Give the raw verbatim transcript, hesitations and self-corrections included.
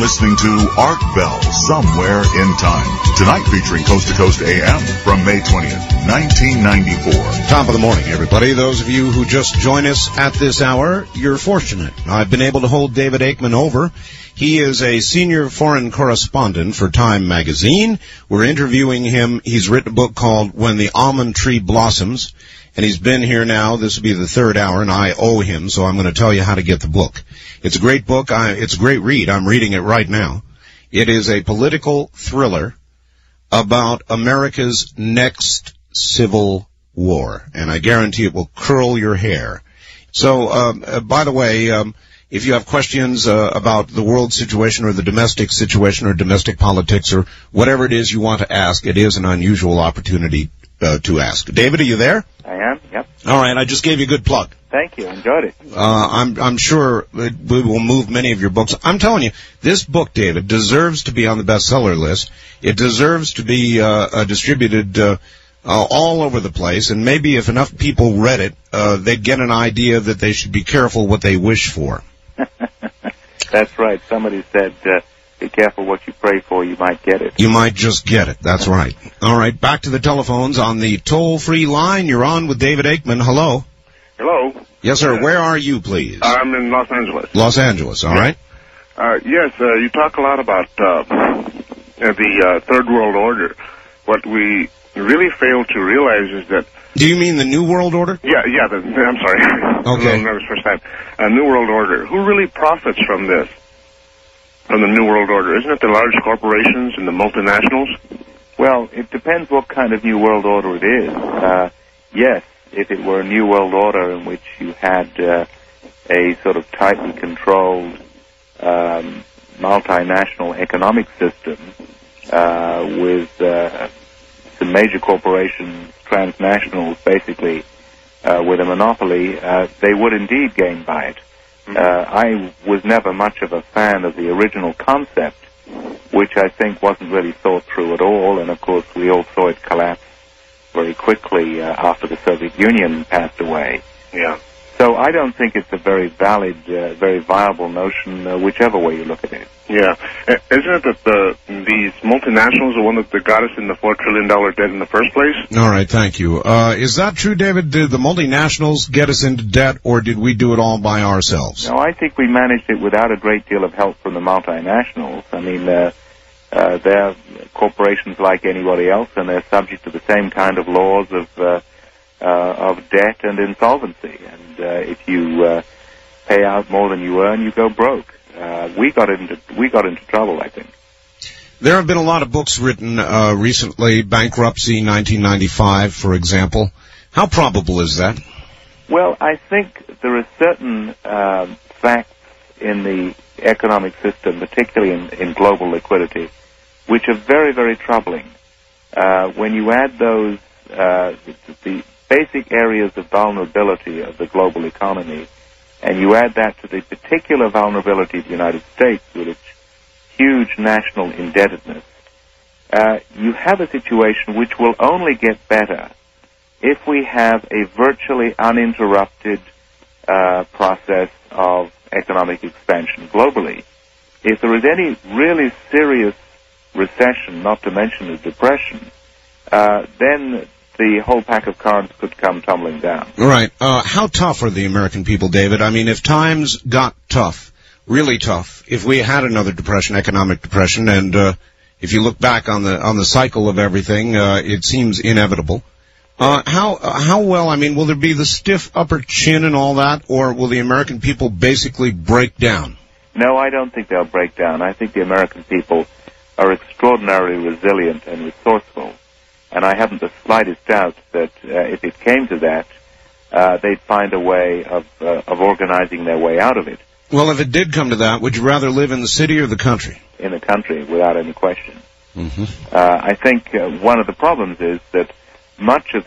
listening to Art Bell, Somewhere in Time. Tonight featuring Coast to Coast A M from May twentieth, nineteen ninety-four. Top of the morning, everybody. Those of you who just join us at this hour, you're fortunate. I've been able to hold David Aikman over. He is a senior foreign correspondent for Time magazine. We're interviewing him. He's written a book called When the Almond Tree Blossoms, and he's been here now. This will be the third hour, and I owe him, so I'm going to tell you how to get the book. It's a great book. I, it's a great read. I'm reading it right now. It is a political thriller about America's next civil war, and I guarantee it will curl your hair. So, um, uh, by the way, um, if you have questions uh, about the world situation or the domestic situation or domestic politics or whatever it is you want to ask, it is an unusual opportunity uh, to ask. David, are you there? I am, yep. All right, I just gave you a good plug. Thank you, enjoyed it. Uh, I'm, I'm sure it, we will move many of your books. I'm telling you, this book, David, deserves to be on the bestseller list. It deserves to be uh, uh, distributed uh, uh, all over the place, and maybe if enough people read it, uh, they'd get an idea that they should be careful what they wish for. That's right. Somebody said, uh, be careful what you pray for, you might get it. You might just get it. That's right. All right, back to the telephones on the toll-free line. You're on with David Aikman. Hello. Hello. Yes, sir. Where are you, please? I'm in Los Angeles. Los Angeles, all yeah. right. Uh, yes, uh, you talk a lot about uh, the uh, Third World Order. What we really fail to realize is that... Do you mean the New World Order? Yeah, yeah, the, I'm sorry. Okay. I'm nervous first time. Uh, New World Order. Who really profits from this, from the New World Order? Isn't it the large corporations and the multinationals? Well, it depends what kind of New World Order it is. Uh, yes, if it were a New World Order in which you had uh, a sort of tightly controlled um, multinational economic system uh, with uh, some major corporations, transnationals, basically, uh, with a monopoly, uh, they would indeed gain by it. Uh, I was never much of a fan of the original concept, which I think wasn't really thought through at all, and of course we all saw it collapse very quickly uh, after the Soviet Union passed away. Yeah. So I don't think it's a very valid, uh, very viable notion, uh, whichever way you look at it. Yeah. Uh, isn't it that the, these multinationals are the one that got us in the four trillion dollars debt in the first place? All right, thank you. Uh, is that true, David? Did the multinationals get us into debt, or did we do it all by ourselves? No, I think we managed it without a great deal of help from the multinationals. I mean, uh, uh, they're corporations like anybody else, and they're subject to the same kind of laws of uh, uh, of debt and insolvency. And uh, if you uh, pay out more than you earn, you go broke. Uh, we got into we got into trouble, I think. There have been a lot of books written uh, recently. Bankruptcy, nineteen ninety-five, for example. How probable is that? Well, I think there are certain um, facts in the economic system, particularly in, in global liquidity, which are very, very troubling. Uh, when you add those, uh, the basic areas of vulnerability of the global economy, and you add that to the particular vulnerability of the United States with its huge national indebtedness, uh, you have a situation which will only get better if we have a virtually uninterrupted uh, process of economic expansion globally. If there is any really serious recession, not to mention a depression, uh, then the whole pack of cards could come tumbling down. Right. Uh, how tough are the American people, David? I mean, if times got tough, really tough, if we had another depression, economic depression, and uh, if you look back on the on the cycle of everything, uh, it seems inevitable. Uh, how uh, how well, I mean, will there be the stiff upper chin and all that, or will the American people basically break down? No, I don't think they'll break down. I think the American people are extraordinarily resilient and resourceful. And I haven't the slightest doubt that uh, if it came to that, uh, they'd find a way of uh, of organizing their way out of it. Well, if it did come to that, would you rather live in the city or the country? In the country, without any question. Mm-hmm. Uh, I think uh, one of the problems is that much of